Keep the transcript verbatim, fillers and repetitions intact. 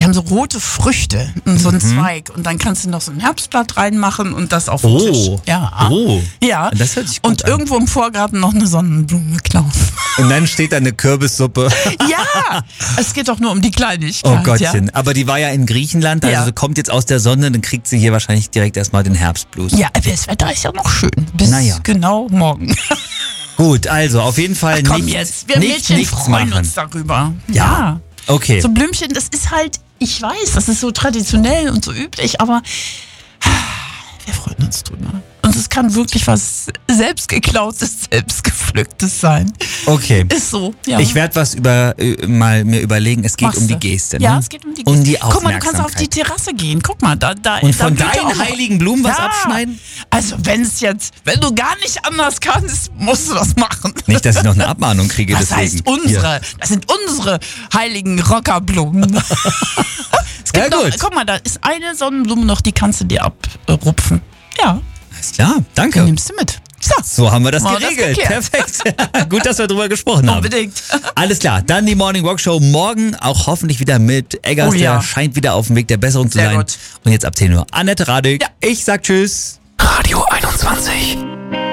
haben so rote Früchte und so einen mhm. Zweig. Und dann kannst du noch so ein Herbstblatt reinmachen und das auf den oh. Tisch. Ja. Oh. Ja. Das hört sich gut und an. irgendwo im Vorgarten noch eine Sonnenblume klauen. Und dann steht da eine Kürbissuppe. Ja, es geht doch nur um die Kleinigkeit. Oh Gottchen. Ja. Aber die war ja in Griechenland, also ja. kommt jetzt aus der Sonne, dann kriegt sie hier wahrscheinlich direkt erstmal den Herbstblues. Ja, aber das Wetter ist ja noch schön. Bis naja. genau morgen. Gut, also auf jeden Fall Ach, komm nicht, jetzt. Wir nicht, Mädchen nichts freuen machen. uns darüber. Ja. ja. Okay. So Blümchen, das ist halt, ich weiß, das ist so traditionell und so üblich, aber wir freuen uns drüber. Und es kann wirklich was selbstgeklautes, selbstgepflücktes sein. Okay. Ist so, ja. Ich werde was über, äh, mal mir überlegen. Es geht Machst um die du? Geste. Ne? Ja, es geht um die Geste. Um die Guck mal, du Aufmerksamkeit. kannst auf die Terrasse gehen. Guck mal, da, da Und von da blüht ja deinen auch noch- heiligen Blumen was ja. abschneiden? Also wenn es jetzt, wenn du gar nicht anders kannst, musst du das machen. Nicht, dass ich noch eine Abmahnung kriege. Das deswegen. heißt unsere, Hier. das sind unsere heiligen Rockerblumen. Es gibt Ja, noch, gut. guck mal, da ist eine Sonnenblume noch, die kannst du dir abrupfen. Ja, Alles klar, die danke. nimmst du mit. So, So haben wir das Haben wir das geregelt. geklärt. Perfekt. Gut, dass wir drüber gesprochen haben. unbedingt. Alles klar, dann die Morning Walk Show morgen auch hoffentlich wieder mit Eggers, Oh ja. der scheint wieder auf dem Weg der Besserung zu Sehr sein. gut. Und jetzt ab zehn Uhr Annette Radig. Ja. Ich sag Tschüss. Radio einundzwanzig.